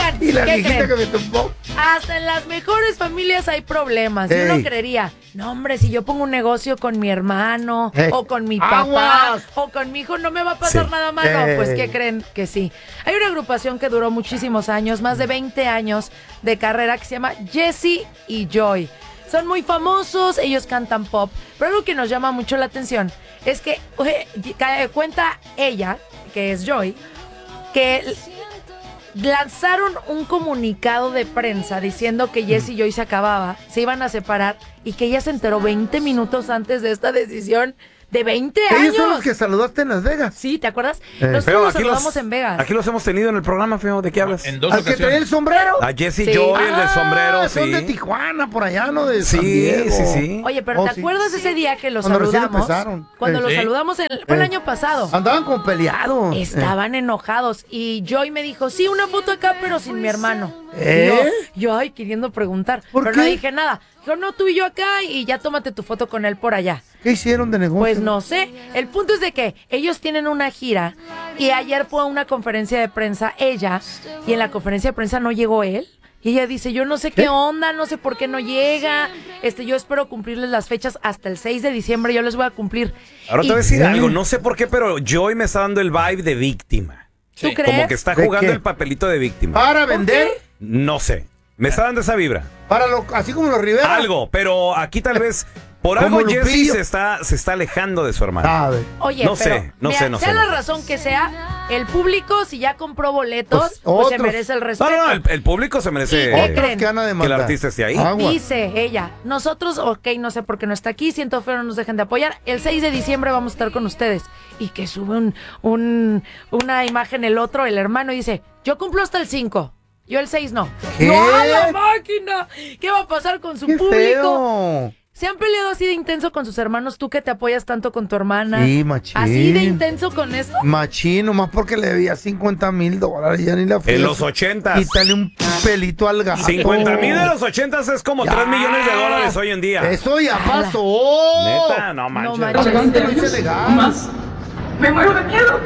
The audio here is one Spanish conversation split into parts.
Oigan, Y la ¿qué viejita creen? que me tumbó. Hasta en las mejores familias hay problemas. Y uno Ey. creería, no hombre, si yo pongo un negocio con mi hermano, o con mi papá, ¡Aguas! o con mi hijo, no me va a pasar Sí. nada malo. Pues, Ey. ¿qué creen? Que sí. Hay una agrupación que duró muchísimos años, más de 20 años de carrera, que se llama Jesse y Joy. Son muy famosos, ellos cantan pop, pero algo que nos llama mucho la atención es que cuenta ella, que es Joy, que lanzaron un comunicado de prensa diciendo que Jesse y Joy se iban a separar y que ella se enteró 20 minutos antes de esta decisión de 20 años. Ellos son los que saludaste en Las Vegas. Sí, ¿te acuerdas? Feo, Nosotros los aquí saludamos en Vegas. Aquí los hemos tenido en el programa, Feo. ¿De qué hablas? En 2 ¿Al que traía el ocasiones. sombrero? A Jesse Sí. Joy, el del sombrero, sí. Son de Tijuana, por allá, ¿no? De San Sí, Diego. sí, sí. Oye, pero Oh, ¿te sí. acuerdas ese día que los Cuando recién saludamos? empezaron. Cuando los Sí. saludamos, fue el año pasado. Andaban como peleados. Estaban enojados y Joy me dijo, sí, una foto acá, pero sin mi hermano. ¿Eh? Y yo, ay, queriendo preguntar. ¿Por pero qué? no dije nada. Dijo, no, tú y yo acá y ya tómate tu foto con él por allá. ¿Qué hicieron de negocio? Pues no sé. El punto es de que ellos tienen una gira y ayer fue a una conferencia de prensa ella y en la conferencia de prensa no llegó él. Y ella dice, yo no sé qué onda, no sé por qué no llega. Yo espero cumplirles las fechas hasta el 6 de diciembre, yo les voy a cumplir. Ahora te Y- voy a decir algo. No sé por qué, pero Joy me está dando el vibe de víctima. ¿Tú crees? Como que está ¿De jugando qué? el papelito de víctima. ¿Para vender? No sé. Me está dando esa vibra. Así como los Rivera. Algo, pero aquí tal vez por Como algo Jesse Lupillo. se está alejando de su hermano. A ver. Oye, No pero, sé, no mira, sé, no sea sé, la no sé. razón que sea, el público, si ya compró boletos, Pues, pues se otros. merece el No, respeto. no, el público se merece ¿Y qué Otros creen? que van a que el demandar. artista esté ahí. Aguas. Dice ella, nosotros, ok, no sé por qué no está aquí, siento feo, no nos dejen de apoyar. El 6 de diciembre vamos a estar con ustedes. Y que sube una imagen el otro, el hermano, y dice, yo cumplo hasta el 5. Yo el 6 no. ¿Qué? ¡No, a la máquina! ¿Qué va a pasar con su ¡Qué público? feo! ¿Se han peleado así de intenso con sus hermanos? Tú que te apoyas tanto con tu hermana. Sí, machín. ¿Así de intenso con eso? Machín, nomás porque le debía $50,000, ya ni la fui. En los 80s. Quítale un pelito al gato. 50,000 de los 80s es como Ya. 3 millones de dólares hoy en día. Eso ya Ala. pasó. Neta, no manches. manches. Este no es legal. Más. Me muero de miedo,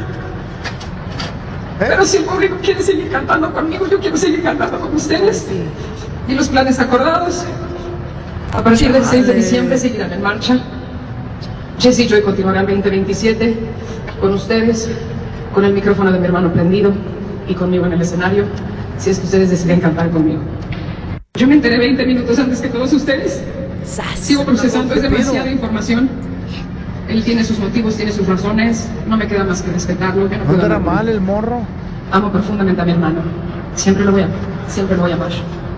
pero si el público quiere seguir cantando conmigo, yo quiero seguir cantando con ustedes. Y los planes acordados, a partir del 6 de diciembre seguirán en marcha. Jesse y Joy continuarán el 2027 con ustedes, con el micrófono de mi hermano prendido y conmigo en el escenario, si es que ustedes deciden cantar conmigo. Yo me enteré 20 minutos antes que todos ustedes. ¡Sas! Sigo procesando, es demasiada información. Él tiene sus motivos, tiene sus razones. No me queda más que respetarlo. Yo no ¿No puedo era hablar con mal él. el morro? Amo profundamente a mi hermano. Siempre lo voy a amar. Siempre lo voy a amar.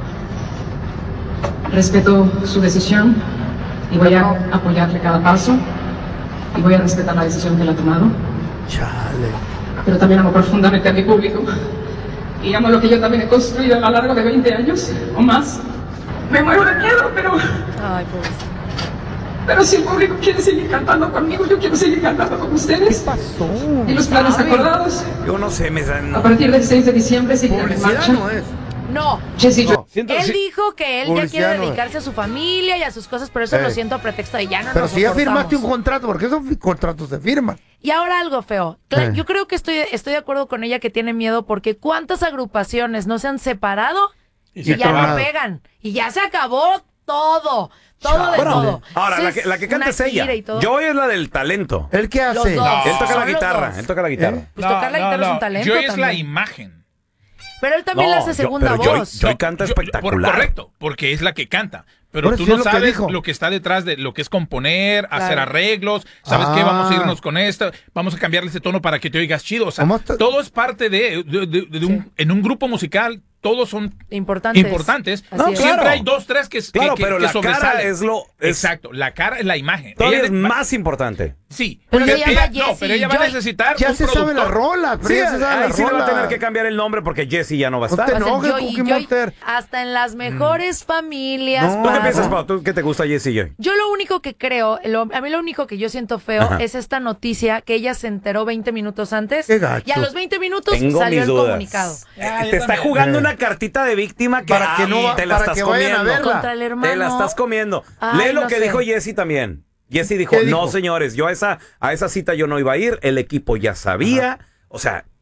Respeto su decisión y voy a apoyarle cada paso. Y voy a respetar la decisión que él ha tomado. Chale. Pero también amo profundamente a mi público. Y amo lo que yo también he construido a lo largo de 20 años o más. Me muero de miedo, Ay, pobrecito. pero si el público quiere seguir cantando conmigo, yo quiero seguir cantando con ¿Qué ustedes. pasó? Y los planes acordados, Yo no sé, a partir del 6 de diciembre seguirán en Publicidad marcha. no es. No. Jesse y yo. Siento- Él sí. dijo que él ya Publicidad quiere no es. dedicarse a su familia y a sus cosas, pero eso lo siento a pretexto de ya no Pero nos si ya soportamos. firmaste un contrato, porque esos contratos se firman. Y ahora algo feo. Yo creo que estoy de acuerdo con ella que tiene miedo porque ¿cuántas agrupaciones no se han separado y se ya no acabaron. pegan? Y ya se acabó todo. Todo de Bueno, todo. ahora, Eso la que canta una es ella. gira y todo. Joy es la del talento. ¿El qué hace? Los dos. Él toca Son la los guitarra. dos. Él toca la guitarra. Pues tocar la guitarra es un talento Joy es la también. imagen. Pero él también le hace segunda pero voz. Joy canta espectacular. Correcto, porque es la que canta. Pero Por tú eso no es lo que sabes dijo. lo que está detrás de lo que es componer, hacer Claro. arreglos. ¿Sabes qué? Ah. Vamos a irnos con esto. Vamos a cambiarle ese tono para que te oigas chido. O sea, ¿Cómo está? todo es parte en un grupo musical. Todos son Importantes. Así No, es. Siempre claro. hay 2, 3 que Claro, que pero la cara sobresalen. es lo... Exacto, la cara es la imagen. Todavía Ella es más importante. Sí. Pero porque se llama Jessie pero ella va a Joy. necesitar Ya un se sabe la productor. rola, pero Sí, ya se sabe ahí la sí le va a rola. tener que cambiar el nombre porque Jesse ya no va a estar. Usted Va a ser enoje, Joy, Cookie Joy, Monster. hasta en las mejores familias. No. ¿Tú qué pasa. piensas, Pau? ¿Tú qué te gusta Jesse y Joy? Yo lo único que creo, a mí lo único que yo siento feo Ajá. es esta noticia que ella se enteró 20 minutos antes Qué gacho. y a los 20 minutos Tengo salió mis el dudas. comunicado. Te está jugando una cartita de víctima que Para que no va- te la para estás que vayan a comiendo. verla. Contra el hermano. Te la estás comiendo. Ay, Lee lo no que sé. dijo Jesse también. Jesse dijo, ¿Qué dijo? no señores, yo a esa cita yo no iba a ir, el equipo ya sabía, o sea,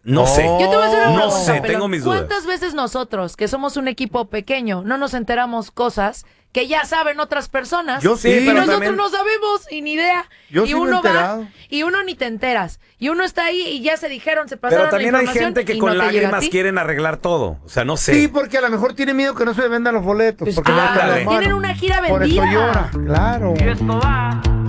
No sé. Yo te voy a hacer una No pregunta, sé, Pelón. tengo mis dudas. ¿Cuántas veces nosotros, que somos un equipo pequeño, no nos enteramos cosas que ya saben otras personas? Yo sí, y pero nosotros también- no sabemos y ni idea. Yo y sí me he uno enterado. va y uno ni te enteras. Y uno está ahí y ya se dijeron, se pasaron Pero también la hay información gente que y con no te llega a lágrimas ti. quieren arreglar todo. O sea, no sé. Sí, porque a lo mejor tiene miedo que no se vendan los boletos. Pues porque claro, levantan la mano. tienen una gira Por eso vendida. llora, claro. Y esto va